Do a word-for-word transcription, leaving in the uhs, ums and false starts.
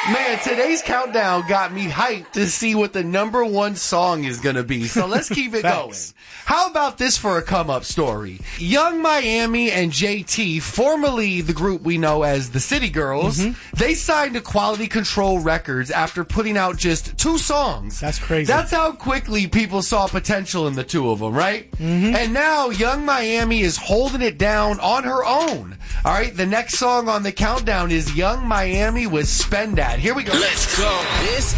Man, today's countdown got me hyped to see what the number one song is going to be. So let's keep it going. How about this for a come-up story? Young Miami and J T, formerly the group we know as the City Girls, mm-hmm. they signed to Quality Control Records after putting out just two songs. That's crazy. That's how quickly people saw potential in the two of them, right? Mm-hmm. And now Young Miami is holding it down on her own. All right, the next song on the countdown is Young Miami with Spend That. Here we go. Let's go. This